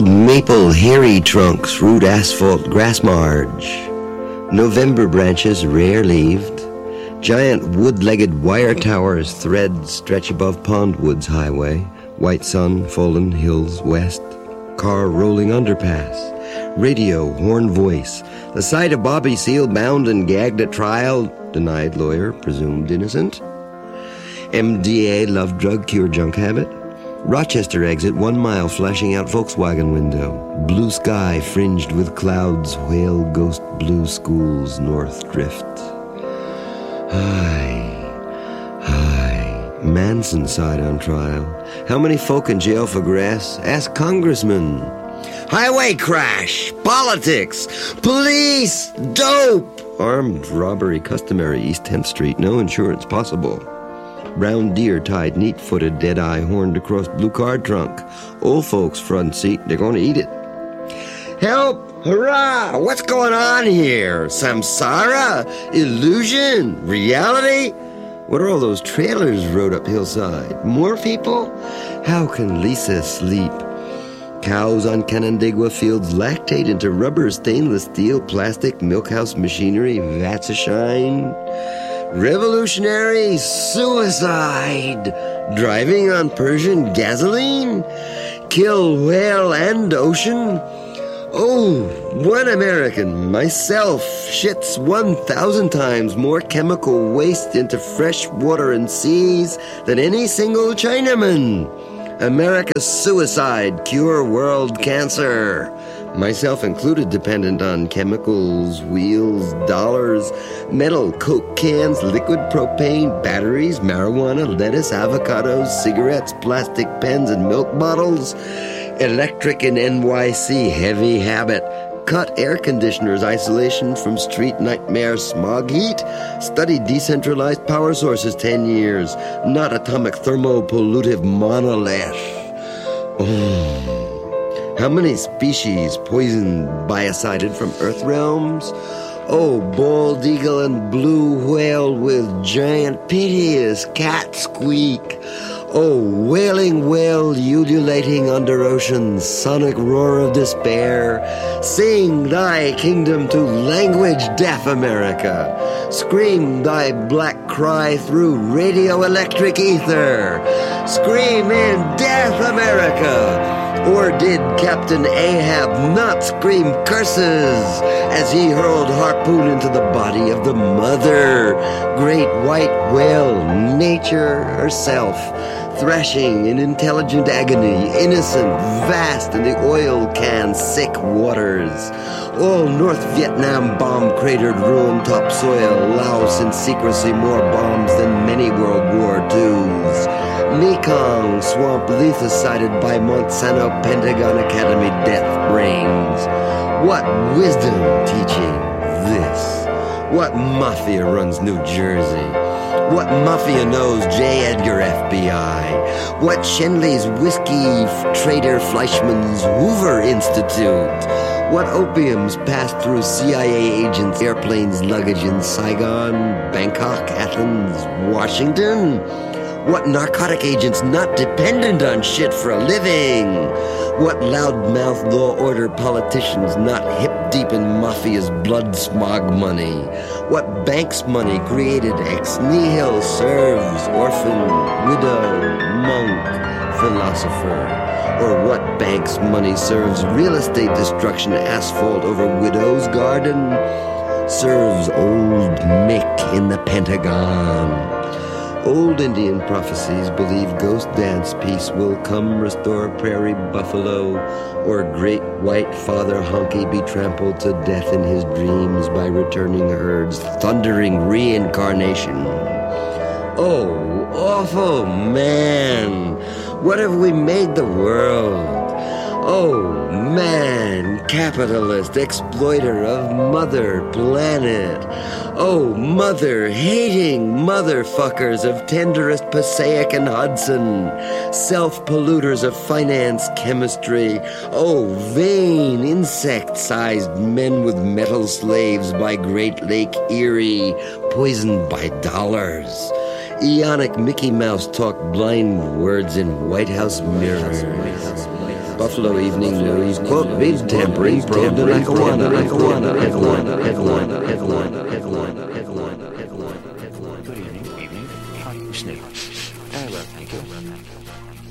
Old maple hairy trunks root asphalt grass marge. November branches rare-leaved. Giant wood-legged wire towers thread stretch above Pondwoods Highway. White sun, fallen hills west. Car rolling underpass. Radio, horn voice. The sight of Bobby Seale bound and gagged at trial. Denied lawyer, presumed innocent. MDA love drug cure junk habit. Rochester exit 1 mile flashing out Volkswagen window. Blue sky fringed with clouds, whale ghost blue schools north drift. Hi. Manson side on trial. How many folk in jail for grass? Ask congressman. Highway crash, politics, police, dope. Armed robbery customary East 10th Street, no insurance possible. Brown deer tied neat-footed, dead-eye horned across blue car trunk. Old folks front seat, they're going to eat it. Help! Hurrah! What's going on here? Samsara? Illusion? Reality? What are all those trailers rode up hillside? More people? How can Lisa sleep? Cows on Canandaigua fields lactate into rubber, stainless steel, plastic, milkhouse machinery, vats of shine. Revolutionary suicide. Driving on Persian gasoline. Kill whale and ocean. Oh, one American, myself, shits 1,000 times more chemical waste into fresh water and seas than any single Chinaman. America's suicide, cure world cancer. Myself included, dependent on chemicals, wheels, dollars, metal, Coke cans, liquid propane, batteries, marijuana, lettuce, avocados, cigarettes, plastic pens and milk bottles. Electric in NYC, heavy habit. Cut air conditioners, isolation from street nightmare, smog heat. Studied decentralized power sources 10 years. Not atomic thermopollutive monolith. Oh. How many species poisoned, biocided from Earth realms? Oh, bald eagle and blue whale with giant piteous cat squeak. Oh, wailing whale ululating under ocean's sonic roar of despair. Sing thy kingdom to language-deaf America. Scream thy black cry through radio-electric ether. Scream in death, America. Or did Captain Ahab not scream curses as he hurled harpoon into the body of the mother? Great white whale, nature herself, thrashing in intelligent agony, innocent, vast in the oil can sick waters. All North Vietnam bomb-cratered ruined topsoil, Laos in secrecy more bombs than many World War IIs. Mekong swamp lethacided by Monsanto Pentagon Academy death brings. What wisdom teaching this? What mafia runs New Jersey? What mafia knows J. Edgar FBI? What Shenley's whiskey trader Fleischmann's Hoover Institute? What opiums passed through CIA agents' airplanes luggage in Saigon, Bangkok, Athens, Washington? What narcotic agents not dependent on shit for a living? What loudmouth law order politicians not hip-deep in mafia's blood smog money? What bank's money created ex nihilo serves orphan, widow, monk, philosopher? Or what bank's money serves real estate destruction, asphalt over widow's garden? Serves old Mick in the Pentagon. Old Indian prophecies believe ghost dance peace will come restore prairie buffalo, or great white father Honky be trampled to death in his dreams by returning herds, thundering reincarnation. Oh, awful man, what have we made the world? Oh man, capitalist, exploiter of mother planet. Oh, mother-hating motherfuckers of tenderest Passaic and Hudson. Self-polluters of finance, chemistry. Oh, vain, insect-sized men with metal slaves by Great Lake Erie, poisoned by dollars. Eonic Mickey Mouse talk blind words in White House mirrors. Buffalo Evening News, quote, vid tempering, probe the Lackawanna. Good evening. How are you, Snoop? Very well, thank you.